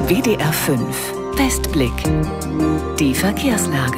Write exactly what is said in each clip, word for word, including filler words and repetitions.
W D R fünf Westblick. Die Verkehrslage.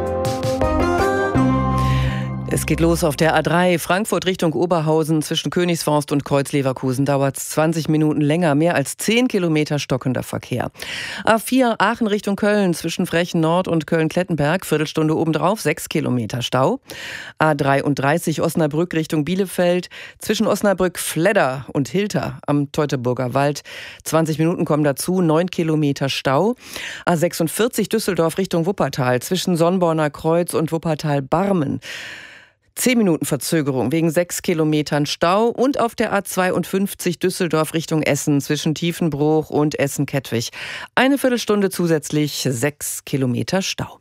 Es geht los auf der A drei, Frankfurt Richtung Oberhausen. Zwischen Königsforst und Kreuz-Leverkusen dauert es zwanzig Minuten länger, mehr als zehn Kilometer stockender Verkehr. A vier, Aachen Richtung Köln, zwischen Frechen Nord und Köln-Klettenberg, Viertelstunde obendrauf, sechs Kilometer Stau. A dreiunddreißig, Osnabrück Richtung Bielefeld, zwischen Osnabrück-Fledder und Hilter am Teutoburger Wald, zwanzig Minuten kommen dazu, neun Kilometer Stau. A sechsundvierzig, Düsseldorf Richtung Wuppertal, zwischen Sonnborner Kreuz und Wuppertal-Barmen. Zehn Minuten Verzögerung wegen sechs Kilometern Stau. Und auf der A zweiundfünfzig Düsseldorf Richtung Essen zwischen Tiefenbruch und Essen-Kettwig. Eine Viertelstunde zusätzlich, sechs Kilometer Stau.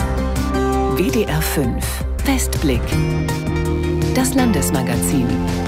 W D R fünf Westblick. Das Landesmagazin.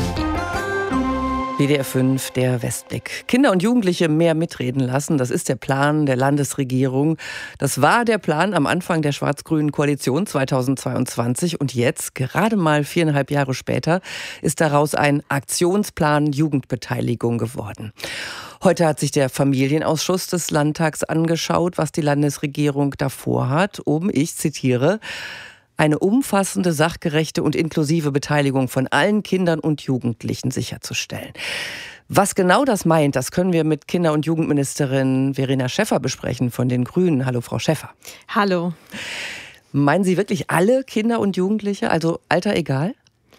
W D R fünf, der Westblick. Kinder und Jugendliche mehr mitreden lassen, das ist der Plan der Landesregierung. Das war der Plan am Anfang der schwarz-grünen Koalition zweitausendzweiundzwanzig. Und jetzt, gerade mal viereinhalb Jahre später, ist daraus ein Aktionsplan Jugendbeteiligung geworden. Heute hat sich der Familienausschuss des Landtags angeschaut, was die Landesregierung davor hat, um, ich zitiere, eine umfassende, sachgerechte und inklusive Beteiligung von allen Kindern und Jugendlichen sicherzustellen. Was genau das meint, das können wir mit Kinder- und Jugendministerin Verena Schäffer besprechen von den Grünen. Hallo, Frau Schäffer. Hallo. Meinen Sie wirklich alle Kinder und Jugendliche, also Alter egal?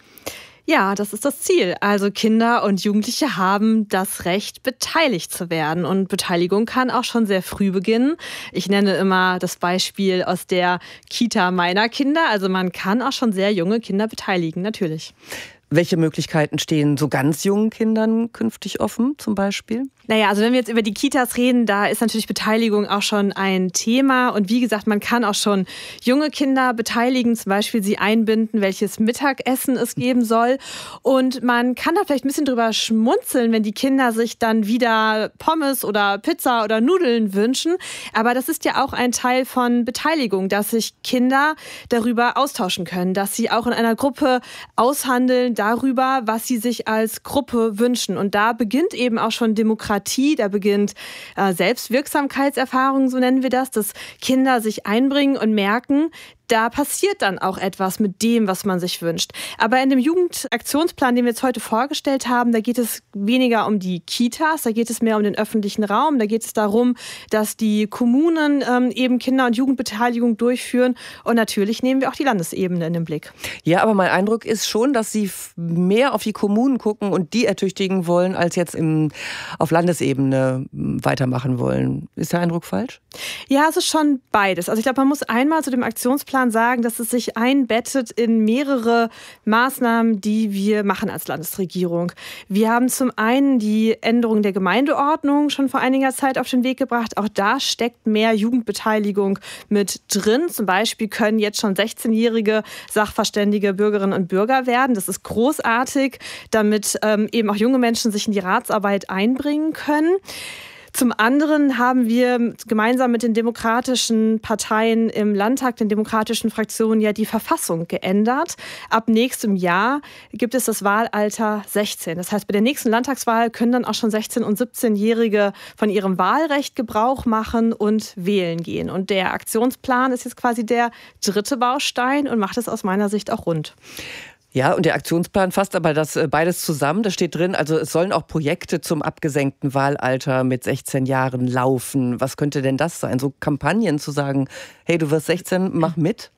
Ja, das ist das Ziel. Also Kinder und Jugendliche haben das Recht, beteiligt zu werden. Und Beteiligung kann auch schon sehr früh beginnen. Ich nenne immer das Beispiel aus der Kita meiner Kinder. Also man kann auch schon sehr junge Kinder beteiligen, natürlich. Welche Möglichkeiten stehen so ganz jungen Kindern künftig offen, zum Beispiel? Naja, also wenn wir jetzt über die Kitas reden, da ist natürlich Beteiligung auch schon ein Thema. Und wie gesagt, man kann auch schon junge Kinder beteiligen, zum Beispiel sie einbinden, welches Mittagessen es geben soll. Und man kann da vielleicht ein bisschen drüber schmunzeln, wenn die Kinder sich dann wieder Pommes oder Pizza oder Nudeln wünschen. Aber das ist ja auch ein Teil von Beteiligung, dass sich Kinder darüber austauschen können, dass sie auch in einer Gruppe aushandeln darüber, was sie sich als Gruppe wünschen. Und da beginnt eben auch schon Demokratie. Da beginnt äh, Selbstwirksamkeitserfahrung, so nennen wir das, dass Kinder sich einbringen und merken, da passiert dann auch etwas mit dem, was man sich wünscht. Aber in dem Jugendaktionsplan, den wir jetzt heute vorgestellt haben, da geht es weniger um die Kitas, da geht es mehr um den öffentlichen Raum. Da geht es darum, dass die Kommunen ähm, eben Kinder- und Jugendbeteiligung durchführen. Und natürlich nehmen wir auch die Landesebene in den Blick. Ja, aber mein Eindruck ist schon, dass Sie mehr auf die Kommunen gucken und die ertüchtigen wollen, als jetzt im, auf Landesebene weitermachen wollen. Ist der Eindruck falsch? Ja, es ist schon beides. Also ich glaube, man muss einmal zu dem Aktionsplan sagen, dass es sich einbettet in mehrere Maßnahmen, die wir machen als Landesregierung. Wir haben zum einen die Änderung der Gemeindeordnung schon vor einiger Zeit auf den Weg gebracht. Auch da steckt mehr Jugendbeteiligung mit drin. Zum Beispiel können jetzt schon sechzehnjährige sachverständige Bürgerinnen und Bürger werden. Das ist großartig, damit ähm, eben auch junge Menschen sich in die Ratsarbeit einbringen können. Zum anderen haben wir gemeinsam mit den demokratischen Parteien im Landtag, den demokratischen Fraktionen, ja die Verfassung geändert. Ab nächstem Jahr gibt es das Wahlalter sechzehn. Das heißt, bei der nächsten Landtagswahl können dann auch schon sechzehn- und siebzehnjährige von ihrem Wahlrecht Gebrauch machen und wählen gehen. Und der Aktionsplan ist jetzt quasi der dritte Baustein und macht es aus meiner Sicht auch rund. Ja, und der Aktionsplan fasst aber das beides zusammen. Da steht drin, also es sollen auch Projekte zum abgesenkten Wahlalter mit sechzehn Jahren laufen. Was könnte denn das sein? So Kampagnen zu sagen, hey, du wirst sechzehn, mach mit?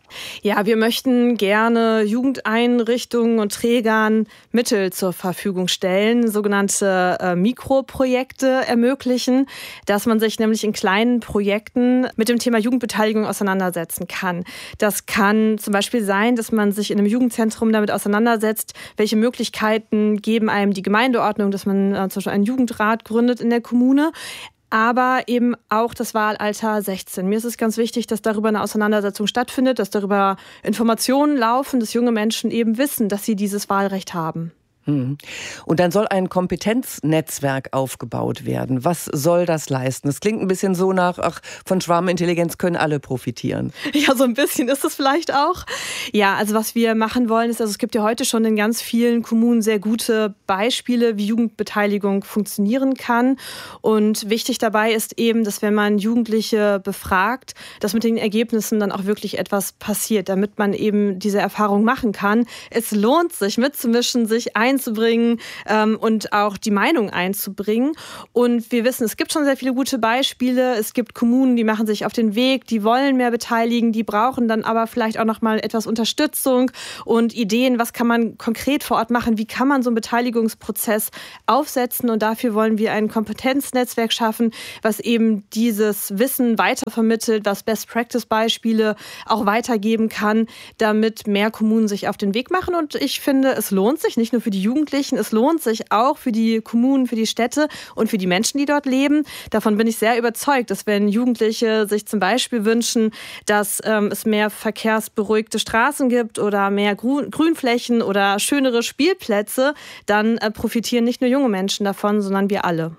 Ja, wir möchten gerne Jugendeinrichtungen und Trägern Mittel zur Verfügung stellen, sogenannte äh, Mikroprojekte ermöglichen, dass man sich nämlich in kleinen Projekten mit dem Thema Jugendbeteiligung auseinandersetzen kann. Das kann zum Beispiel sein, dass man sich in einem Jugendzentrum damit auseinandersetzt, welche Möglichkeiten geben einem die Gemeindeordnung, dass man äh, zum Beispiel einen Jugendrat gründet in der Kommune. Aber eben auch das Wahlalter sechzehn. Mir ist es ganz wichtig, dass darüber eine Auseinandersetzung stattfindet, dass darüber Informationen laufen, dass junge Menschen eben wissen, dass sie dieses Wahlrecht haben. Und dann soll ein Kompetenznetzwerk aufgebaut werden. Was soll das leisten? Das klingt ein bisschen so nach, ach, von Schwarmintelligenz können alle profitieren. Ja, so ein bisschen ist es vielleicht auch. Ja, also was wir machen wollen ist, also es gibt ja heute schon in ganz vielen Kommunen sehr gute Beispiele, wie Jugendbeteiligung funktionieren kann. Und wichtig dabei ist eben, dass wenn man Jugendliche befragt, dass mit den Ergebnissen dann auch wirklich etwas passiert, damit man eben diese Erfahrung machen kann. Es lohnt sich mitzumischen, sich ein einzubringen ähm, und auch die Meinung einzubringen. Und wir wissen, es gibt schon sehr viele gute Beispiele. Es gibt Kommunen, die machen sich auf den Weg, die wollen mehr beteiligen, die brauchen dann aber vielleicht auch noch mal etwas Unterstützung und Ideen, was kann man konkret vor Ort machen, wie kann man so einen Beteiligungsprozess aufsetzen. Und dafür wollen wir ein Kompetenznetzwerk schaffen, was eben dieses Wissen weitervermittelt, was Best-Practice-Beispiele auch weitergeben kann, damit mehr Kommunen sich auf den Weg machen. Und ich finde, es lohnt sich nicht nur für die Jugendlichen, es lohnt sich auch für die Kommunen, für die Städte und für die Menschen, die dort leben. Davon bin ich sehr überzeugt, dass wenn Jugendliche sich zum Beispiel wünschen, dass ähm, es mehr verkehrsberuhigte Straßen gibt oder mehr Grün- Grünflächen oder schönere Spielplätze, dann äh, profitieren nicht nur junge Menschen davon, sondern wir alle.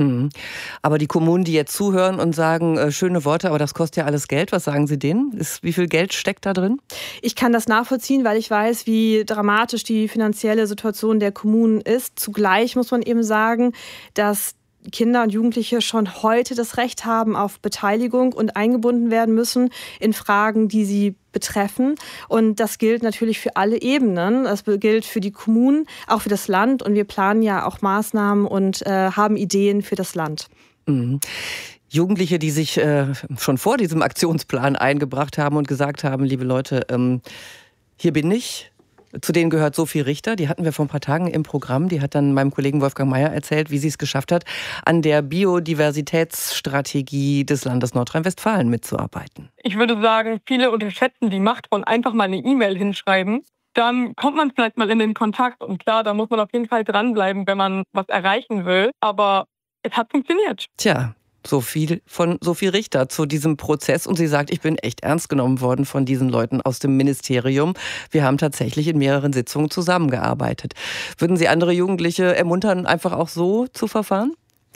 Aber die Kommunen, die jetzt zuhören und sagen, äh, schöne Worte, aber das kostet ja alles Geld, was sagen Sie denen? Ist, wie viel Geld steckt da drin? Ich kann das nachvollziehen, weil ich weiß, wie dramatisch die finanzielle Situation der Kommunen ist. Zugleich muss man eben sagen, dass Kinder und Jugendliche schon heute das Recht haben auf Beteiligung und eingebunden werden müssen in Fragen, die sie betreffen. Und das gilt natürlich für alle Ebenen. Das gilt für die Kommunen, auch für das Land. Und wir planen ja auch Maßnahmen und äh, haben Ideen für das Land. Mhm. Jugendliche, die sich äh, schon vor diesem Aktionsplan eingebracht haben und gesagt haben, liebe Leute, ähm, hier bin ich. Zu denen gehört Sophie Richter, die hatten wir vor ein paar Tagen im Programm. Die hat dann meinem Kollegen Wolfgang Mayer erzählt, wie sie es geschafft hat, an der Biodiversitätsstrategie des Landes Nordrhein-Westfalen mitzuarbeiten. Ich würde sagen, viele unterschätzen die Macht von einfach mal eine E-Mail hinschreiben. Dann kommt man vielleicht mal in den Kontakt. Und klar, da muss man auf jeden Fall dranbleiben, wenn man was erreichen will. Aber es hat funktioniert. Tja. So viel von Sophie Richter zu diesem Prozess. Und sie sagt, ich bin echt ernst genommen worden von diesen Leuten aus dem Ministerium. Wir haben tatsächlich in mehreren Sitzungen zusammengearbeitet. Würden Sie andere Jugendliche ermuntern, einfach auch so zu verfahren?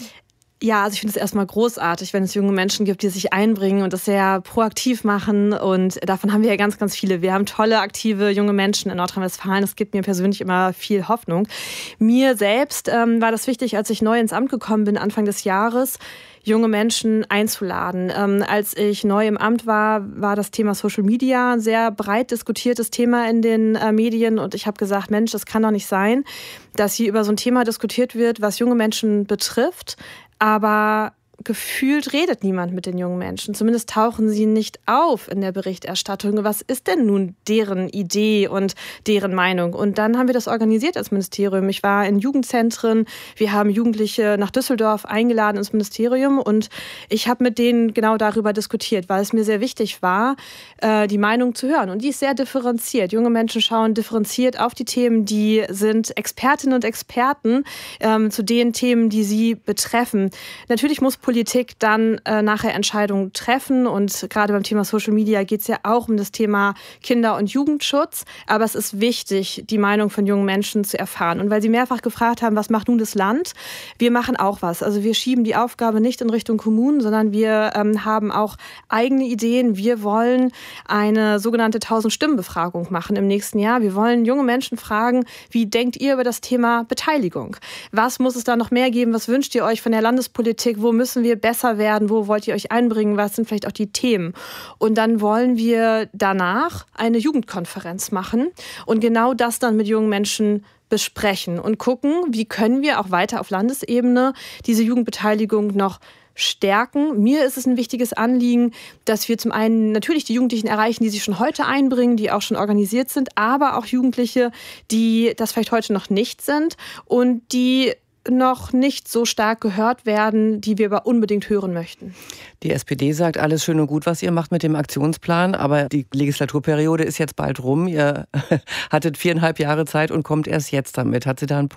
Ja, also ich finde es erstmal großartig, wenn es junge Menschen gibt, die sich einbringen und das sehr proaktiv machen. Und davon haben wir ja ganz, ganz viele. Wir haben tolle, aktive junge Menschen in Nordrhein-Westfalen. Das gibt mir persönlich immer viel Hoffnung. Mir selbst ähm, war das wichtig, als ich neu ins Amt gekommen bin, Anfang des Jahres, junge Menschen einzuladen. Ähm, als ich neu im Amt war, war das Thema Social Media ein sehr breit diskutiertes Thema in den äh, Medien. Und ich habe gesagt, Mensch, das kann doch nicht sein, dass hier über so ein Thema diskutiert wird, was junge Menschen betrifft. Aber gefühlt redet niemand mit den jungen Menschen. Zumindest tauchen sie nicht auf in der Berichterstattung. Was ist denn nun deren Idee und deren Meinung? Und dann haben wir das organisiert als Ministerium. Ich war in Jugendzentren. Wir haben Jugendliche nach Düsseldorf eingeladen ins Ministerium. Und ich habe mit denen genau darüber diskutiert, weil es mir sehr wichtig war, die Meinung zu hören. Und die ist sehr differenziert. Junge Menschen schauen differenziert auf die Themen. Die sind Expertinnen und Experten ähm, zu den Themen, die sie betreffen. Natürlich muss Politik dann äh, nachher Entscheidungen treffen. Und gerade beim Thema Social Media geht es ja auch um das Thema Kinder- und Jugendschutz. Aber es ist wichtig, die Meinung von jungen Menschen zu erfahren. Und weil Sie mehrfach gefragt haben, was macht nun das Land? Wir machen auch was. Also wir schieben die Aufgabe nicht in Richtung Kommunen, sondern wir ähm, haben auch eigene Ideen. Wir wollen eine sogenannte tausend-Stimmen-Befragung machen im nächsten Jahr. Wir wollen junge Menschen fragen, wie denkt ihr über das Thema Beteiligung? Was muss es da noch mehr geben? Was wünscht ihr euch von der Landespolitik? Wo müssen wir besser werden? Wo wollt ihr euch einbringen? Was sind vielleicht auch die Themen? Und dann wollen wir danach eine Jugendkonferenz machen und genau das dann mit jungen Menschen besprechen und gucken, wie können wir auch weiter auf Landesebene diese Jugendbeteiligung noch stärken. Mir ist es ein wichtiges Anliegen, dass wir zum einen natürlich die Jugendlichen erreichen, die sich schon heute einbringen, die auch schon organisiert sind, aber auch Jugendliche, die das vielleicht heute noch nicht sind und die noch nicht so stark gehört werden, die wir aber unbedingt hören möchten. Die S P D sagt, alles schön und gut, was ihr macht mit dem Aktionsplan, aber die Legislaturperiode ist jetzt bald rum. Ihr hattet viereinhalb Jahre Zeit und kommt erst jetzt damit. Hat sie da einen Punkt?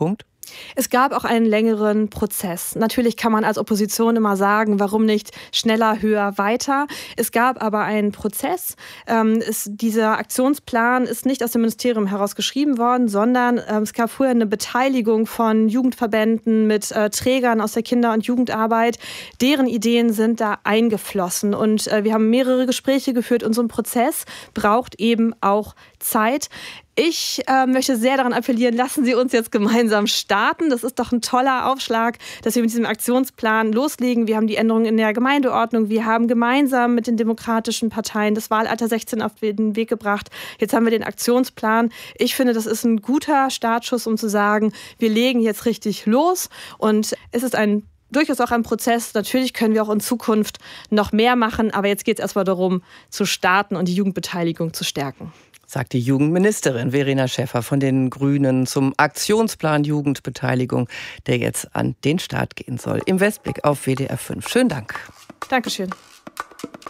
Es gab auch einen längeren Prozess. Natürlich kann man als Opposition immer sagen, warum nicht schneller, höher, weiter. Es gab aber einen Prozess. Ähm, es, dieser Aktionsplan ist nicht aus dem Ministerium heraus geschrieben worden, sondern ähm, es gab vorher eine Beteiligung von Jugendverbänden mit äh, Trägern aus der Kinder- und Jugendarbeit. Deren Ideen sind da eingeflossen. Und äh, wir haben mehrere Gespräche geführt und so ein Prozess braucht eben auch Zeit. Ich äh, möchte sehr daran appellieren, lassen Sie uns jetzt gemeinsam starten. Das ist doch ein toller Aufschlag, dass wir mit diesem Aktionsplan loslegen. Wir haben die Änderungen in der Gemeindeordnung. Wir haben gemeinsam mit den demokratischen Parteien das Wahlalter sechzehn auf den Weg gebracht. Jetzt haben wir den Aktionsplan. Ich finde, das ist ein guter Startschuss, um zu sagen, wir legen jetzt richtig los. Und es ist ein durchaus auch ein Prozess. Natürlich können wir auch in Zukunft noch mehr machen. Aber jetzt geht es erstmal darum, zu starten und die Jugendbeteiligung zu stärken. Sagt die Jugendministerin Verena Schäffer von den Grünen zum Aktionsplan Jugendbeteiligung, der jetzt an den Start gehen soll. Im Westblick auf W D R fünf. Schönen Dank. Dankeschön.